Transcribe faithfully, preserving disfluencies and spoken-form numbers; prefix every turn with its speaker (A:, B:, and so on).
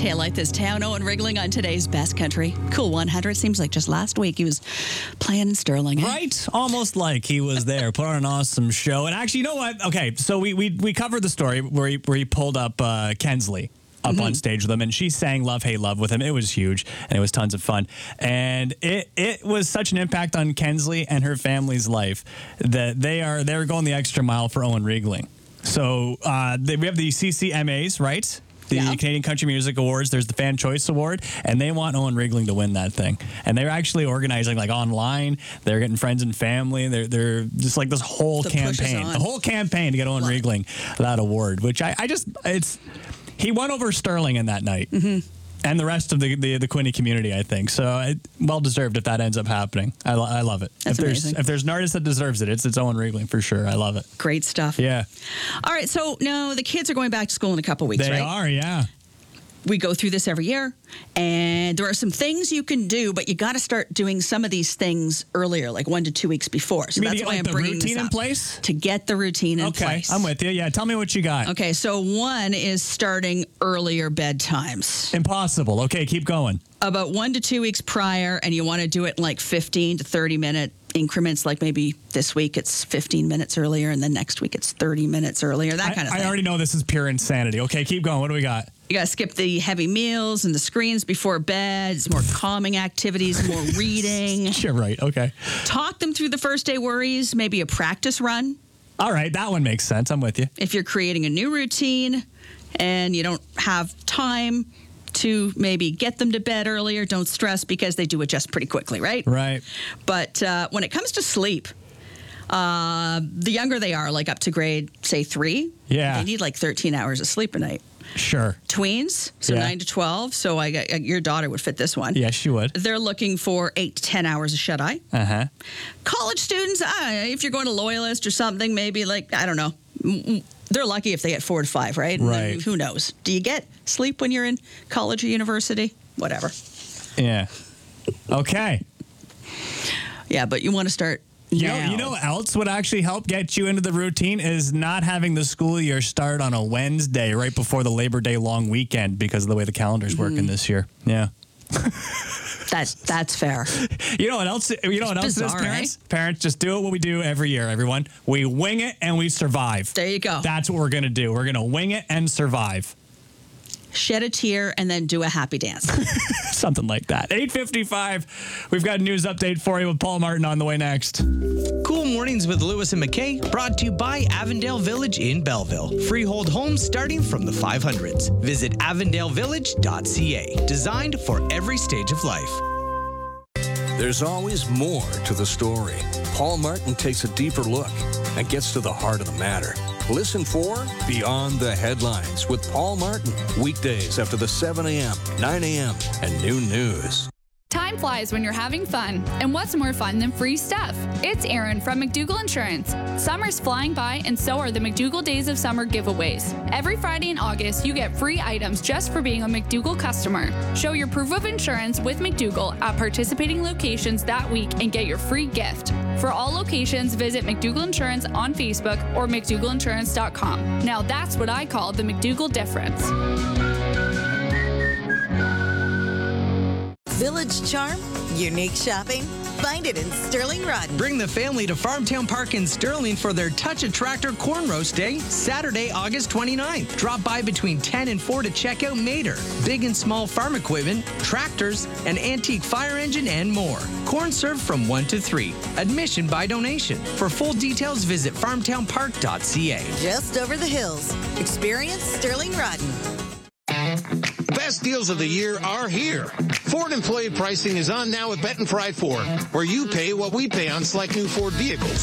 A: taillight this town. Owen Rigling on today's Best Country. Cool one hundred. Seems like just last week he was playing in Sterling. Eh?
B: Right? Almost like he was there. Put on an awesome show. And actually, you know what? Okay, so we we, we covered the story where he, where he pulled up uh, Kensley up mm-hmm. on stage with him, and she sang Love, Hey, Love with him. It was huge, and it was tons of fun. And it it was such an impact on Kensley and her family's life that they are they're going the extra mile for Owen Rigling. So uh, they, we have the C C M As, right? The yeah. Canadian Country Music Awards. There's the Fan Choice Award, and they want Owen Rigling to win that thing. And they're actually organizing like online. They're getting friends and family. They're they're just like this whole
A: the
B: campaign, the whole campaign to get Owen Love Rigling it. that award. Which I, I just it's he won over Sterling in that night. Mm-hmm. And the rest of the, the, the Quinte community, I think. So, it, well-deserved if that ends up happening. I, I love it.
A: That's
B: if there's
A: amazing.
B: If there's an artist that deserves it, it's, it's Owen Rigling for sure. I love it.
A: Great stuff.
B: Yeah.
A: All right, so now the kids are going back to school in a couple weeks,
B: they
A: right?
B: They are, yeah.
A: We go through this every year, and there are some things you can do, but you got to start doing some of these things earlier, like one to two weeks before. So
B: you
A: that's
B: mean,
A: why
B: like
A: I'm
B: the
A: bringing
B: routine
A: this
B: in
A: up,
B: place
A: to get the routine in
B: okay,
A: place.
B: I'm with you. Yeah, tell me what you got.
A: Okay, so one is starting earlier bedtimes.
B: Impossible. Okay, keep going.
A: About one to two weeks prior, and you want to do it in like fifteen to thirty minute increments, like maybe this week it's fifteen minutes earlier, and then next week it's thirty minutes earlier, that
B: I,
A: kind of
B: I
A: thing.
B: I already know this is pure insanity. Okay, keep going. What do we got?
A: You got to skip the heavy meals and the screens before bed. It's more calming activities, more reading.
B: Sure, right. Okay.
A: Talk them through the first day worries, maybe a practice run.
B: All right, that one makes sense. I'm with you.
A: If you're creating a new routine and you don't have time to maybe get them to bed earlier, don't stress because they do adjust pretty quickly, right?
B: Right.
A: But uh, when it comes to sleep, uh, the younger they are, like up to grade, say, three,
B: yeah.
A: they need like thirteen hours of sleep a night.
B: Sure.
A: Tweens, so
B: yeah.
A: nine to twelve. So I, I, your daughter would fit this one.
B: Yeah, she would.
A: They're looking for eight to ten hours of shut-eye.
B: Uh-huh.
A: College students, uh, if you're going to Loyalist or something, maybe like, I don't know. They're lucky if they get four to five, right?
B: Right.
A: Who knows? Do you get sleep when you're in college or university? Whatever.
B: Yeah. Okay.
A: Yeah, but you want to start
B: You
A: now.
B: know, you know what else would actually help get you into the routine is not having the school year start on a Wednesday right before the Labor Day long weekend because of the way the calendar's working mm. this year. Yeah.
A: That's that's fair.
B: You know what else? You know what else
A: bizarre,
B: is, parents?
A: Eh?
B: Parents, just do what we do every year, everyone. We wing it and we survive.
A: There you go.
B: That's what we're going to do. We're going to wing it and survive.
A: Shed a tear and then do a happy dance.
B: Something like that. eight fifty-five. We've got a news update for you with Paul Martin on the way next.
C: Cool Mornings with Lewis and McKay, brought to you by Avondale Village in Belleville. Freehold homes starting from the five hundreds. Visit avondale village dot c a. Designed for every stage of life.
D: There's always more to the story. Paul Martin takes a deeper look and gets to the heart of the matter. Listen for Beyond the Headlines with Paul Martin. Weekdays after the seven a.m., nine a.m., and noon news.
E: Time flies when you're having fun. And what's more fun than free stuff? It's Erin from McDougall Insurance. Summer's flying by, and so are the McDougall Days of Summer giveaways. Every Friday in August, you get free items just for being a McDougall customer. Show your proof of insurance with McDougall at participating locations that week and get your free gift. For all locations, visit McDougall Insurance on Facebook or mcdougall insurance dot com. Now that's what I call the McDougall difference.
F: Village charm, unique shopping. Find it in Sterling Rodden.
C: Bring the family to Farmtown Park in Sterling for their Touch a Tractor Corn Roast Day, Saturday, August twenty-ninth. Drop by between ten and four to check out Mater. Big and small farm equipment, tractors, an antique fire engine, and more. Corn served from one to three. Admission by donation. For full details, visit farmtown park dot c a.
F: Just over the hills. Experience Sterling Rodden.
G: The best deals of the year are here. Ford employee pricing is on now with Bet and Fry Ford, where you pay what we pay on select new Ford vehicles.